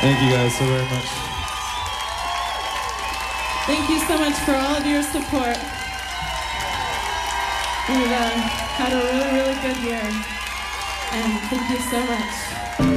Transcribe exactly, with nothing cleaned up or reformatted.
Thank you guys so very much. Thank you so much for all of your support. We've uh, had a really, really good year. And thank you so much.